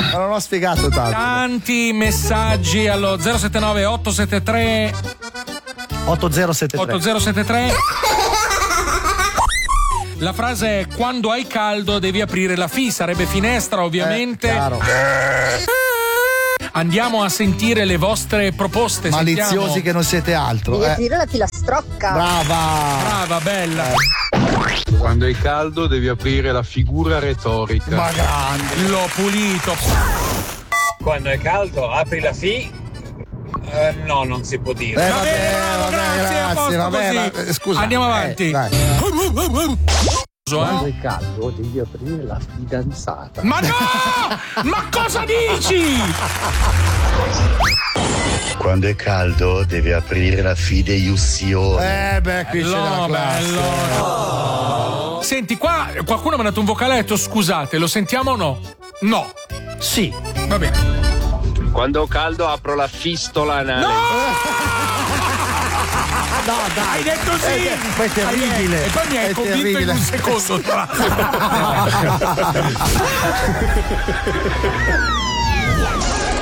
Ma non ho spiegato tanto. Tanti messaggi allo 079 873 8073. La frase è: quando hai caldo devi aprire la sarebbe finestra, ovviamente. Chiaro. Andiamo a sentire le vostre proposte. Maliziosi sentiamo. che non siete altro. Devi aprire la filastrocca. Brava, bella. Quando hai caldo devi aprire la figura retorica. Ma grande. L'ho pulito. Quando è caldo apri la no, non si può dire. Grazie, a posto così. Scusa. Andiamo avanti. Quando è caldo devi aprire la fidanzata. Ma no! Ma cosa dici? Quando è caldo devi aprire la fideiussione. Qui c'è la classe. Senti, qua qualcuno mi ha dato un vocaletto, scusate, lo sentiamo o no? No. Sì. Va bene. Quando ho caldo apro la fistola anale. No, dai. Hai detto sì! Poi è terribile. E poi mi hai È convinto terribile. in un secondo. Tra l'altro.